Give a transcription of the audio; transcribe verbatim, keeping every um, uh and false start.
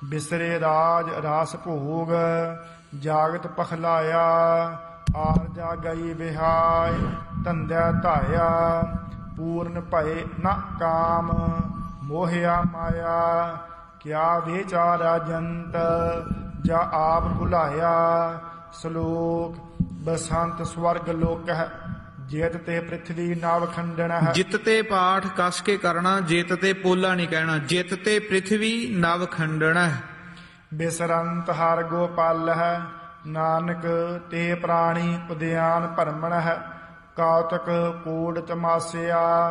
ਬਿਸਰੇ ਰਾਜ ਰਾਸ ਭੋਗ, ਜਾਗਤ ਪਖਲਾਇਆ। ਆਰਜਾ ਗਈ ਵਿਹਾਇ, ਧੰਦੈ ਧਾਇਆ। ਪੂਰਨ ਭਏ ਨ ਕਾਮ, ਮੋਹਿਆ ਮਾਇਆ। ਕਿਆ ਵਿਚਾਰਾ ਜੰਤ, ਜਾ ਆਪ ਭੁਲਾਇਆ। ਸ਼ਲੋਕ। ਬਸੰਤ ਸਵਰਗ ਲੋਕਹਿ, ਜੇਤ ਤੇ ਪ੍ਰਿਥਵੀ ਨਵ ਖੰਡਨ ਹੈ। ਜਿਤ ਤੇ ਪਾਠ ਕਸ ਕੇ ਕਰਨਾ, ਜਿਤ ਤੇ ਪੋਲਾ ਨਹੀਂ ਕਹਿਣਾ। ਜਿਤ ਤੇ ਪ੍ਰਿਥਵੀ ਨਵ ਖੰਡਨ ਹੈ। ਬਿਸਰੰਤ ਹਰ ਗੋਪਾਲ ਹੈ, ਨਾਨਕ ਤੇ ਪ੍ਰਾਣੀ ਉਦਿਆਨ ਭਰਮਣ ਹੈ। ਕਾਤਕ ਕੋਟ ਤਮਾਸਿਆ,